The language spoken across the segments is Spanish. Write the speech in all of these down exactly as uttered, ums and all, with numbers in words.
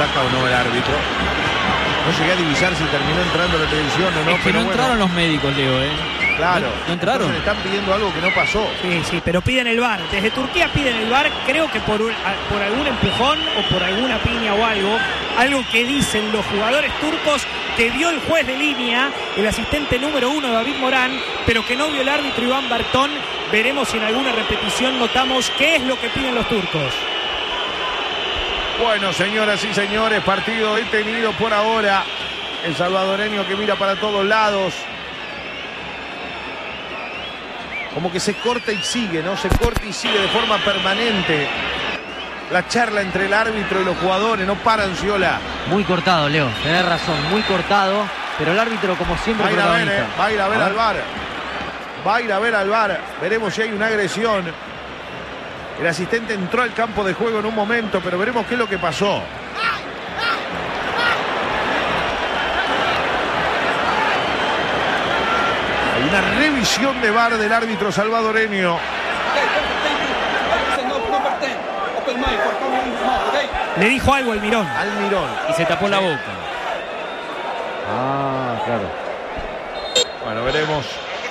saca o no el árbitro. No llegué a divisar si terminó entrando la televisión o no. Es que pero no bueno, entraron los médicos, Leo, ¿eh? Claro. No, no entraron. Entonces le están pidiendo algo que no pasó. Sí, sí, pero piden el V A R. Desde Turquía piden el V A R, creo que por, un, por algún empujón o por alguna piña o algo. Algo que dicen los jugadores turcos que vio el juez de línea, el asistente número uno, David Morán, pero que no vio el árbitro Iván Bartón. Veremos si en alguna repetición notamos qué es lo que piden los turcos. Bueno, señoras y señores, partido detenido por ahora. El salvadoreño que mira para todos lados. Como que se corta y sigue, ¿no? Se corta y sigue de forma permanente. La charla entre el árbitro y los jugadores, no paran, Sciola. Muy cortado, Leo, tenés razón, muy cortado. Pero el árbitro, como siempre, Va a ir a ver, protagonista. eh, va a ir a ver A al ver. V A R. Va a ir a ver al V A R. Veremos si hay una agresión. El asistente entró al campo de juego en un momento, pero veremos qué es lo que pasó. Hay una revisión de V A R del árbitro salvadoreño. Le dijo algo al Mirón. Almirón. Y se tapó la boca. Ah, claro. Bueno, veremos.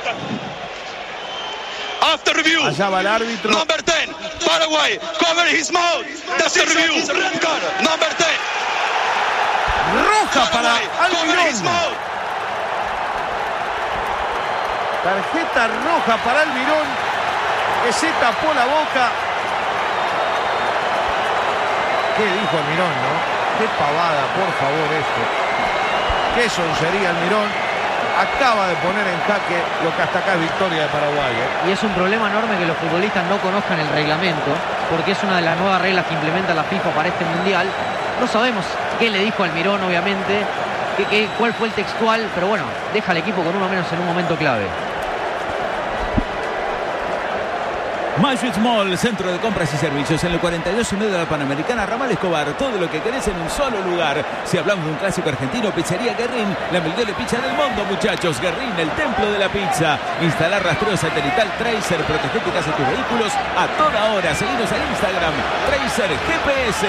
After review, Allá va el árbitro. number ten, Paraguay, cover his mouth. That's the review. Red card, number ten. Roja para Paraguay, cover his Almirón. mouth. Tarjeta roja para Almirón, que se tapó la boca. ¿Qué dijo Almirón, no? Qué pavada, por favor, esto. Qué soncería Almirón. Acaba de poner en jaque lo que hasta acá es victoria de Paraguay, ¿eh? Y es un problema enorme que los futbolistas no conozcan el reglamento, porque es una de las nuevas reglas que implementa la FIFA para este Mundial. No sabemos qué le dijo Almirón, obviamente, qué, qué, cuál fue el textual, pero bueno, deja al equipo con uno menos en un momento clave. Magic Mall, centro de compras y servicios en el cuarenta y dos y medio de la Panamericana, Ramal Escobar. Todo lo que querés en un solo lugar. Si hablamos de un clásico argentino, Pizzería Guerrín, la mejor pizza del mundo, muchachos. Guerrín, el templo de la pizza. Instalar rastreo satelital Tracer, protegete y casa tus vehículos a toda hora. Seguinos en Instagram, Tracer G P S.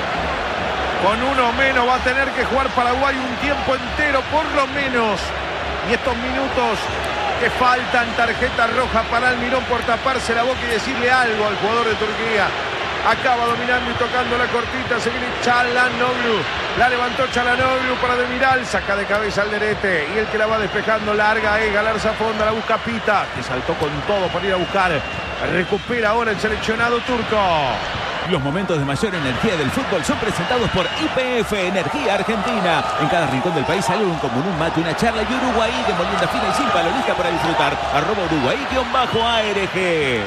Con uno menos va a tener que jugar Paraguay un tiempo entero, por lo menos. Y estos minutos que faltan, tarjeta roja para Almirón por taparse la boca y decirle algo al jugador de Turquía. Acaba dominando y tocando la cortita. Se viene Çalhanoğlu. La levantó Çalhanoğlu para Demiral. Saca de cabeza al derete. Y el que la va despejando larga es Galarza Fonda. La busca Pita, que saltó con todo para ir a buscar. Recupera ahora el seleccionado turco. Los momentos de mayor energía del fútbol son presentados por Y P F Energía Argentina. En cada rincón del país hay un común, un mate, una charla y Uruguay de molienda fina y sin palolista para disfrutar. Arroba Uruguay-A R G.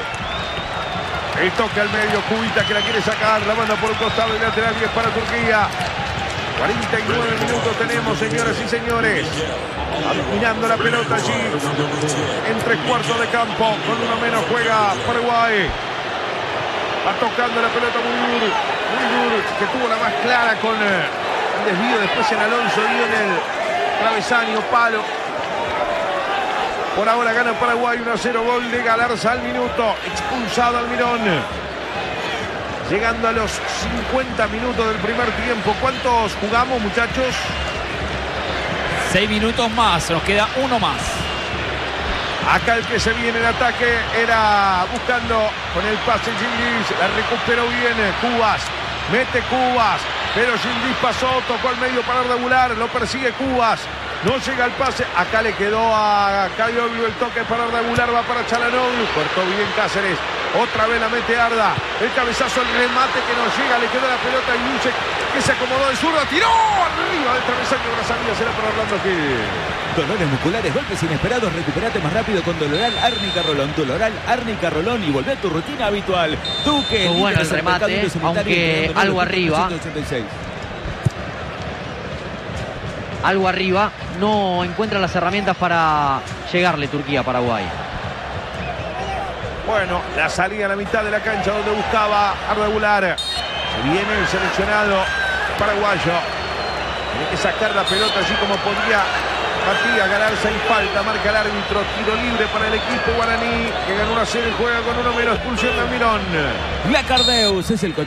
El toque al medio, Cubita que la quiere sacar, la manda por un costado y lateral diez para Turquía. cuarenta y nueve minutos tenemos, señoras y señores. Mirando la pelota allí. En tres cuartos de campo, con uno menos juega Paraguay. Va tocando la pelota muy duro, muy duro, que tuvo la más clara con eh, un desvío después en Alonso y en el travesaño, palo. Por ahora gana Paraguay uno a cero, gol de Galarza al minuto, expulsado Almirón. Llegando a los cincuenta minutos del primer tiempo. ¿Cuántos jugamos, muchachos? Seis minutos más, nos queda uno más. Acá el que se viene en ataque era buscando con el pase Gildis, la recuperó bien Cubas, mete Cubas, pero Gildis pasó, tocó al medio para regular, lo persigue Cubas, no llega el pase, acá le quedó a Cayoglu el toque para regular, va para Çalhanoğlu, cortó bien Cáceres, otra vez la mete Arda, el cabezazo, el remate que no llega, le quedó la pelota a Jusic, que se acomodó de zurda, tiró arriba del travesaño, una salida será para Orlando Gil. Dolores musculares, golpes inesperados, recuperate más rápido con Doloral Árnica Rolón. Doloral Árnica Rolón y volvé a tu rutina habitual. Duque, muy bueno el remate, aunque algo arriba. Algo arriba, no encuentra las herramientas para llegarle Turquía a Paraguay. Bueno, la salida a la mitad de la cancha donde buscaba a regular. Se viene el seleccionado paraguayo. Tiene que sacar la pelota así como podía. Matías Galarza y falta, marca el árbitro, tiro libre para el equipo guaraní, que ganó una serie y juega con uno menos, expulsión de Almirón. La Cardeus es el